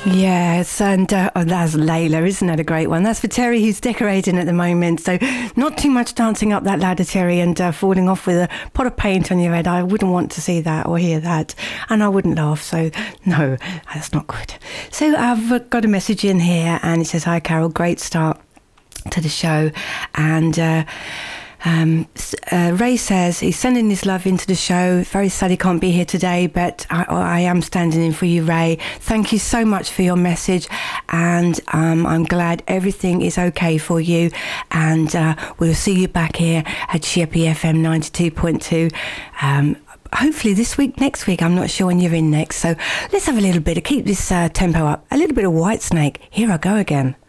Yes, and that's Layla, isn't that a great one? That's for Terry, who's decorating at the moment. So not too much dancing up that ladder, Terry, and falling off with a pot of paint on your head. I wouldn't want to see that or hear that, and I wouldn't laugh. So no, that's not good. So I've got a message in here, and it says, "Hi, Carol, great start to the show," and Ray says he's sending his love into the show. Very sad he can't be here today, but I am standing in for you, Ray. Thank you so much for your message, and I'm glad everything is okay for you, and we'll see you back here at Sheppey FM 92.2. Hopefully this week, next week. I'm not sure when you're in next, so let's have a little bit to keep this tempo up. A little bit of Whitesnake. Here I go again.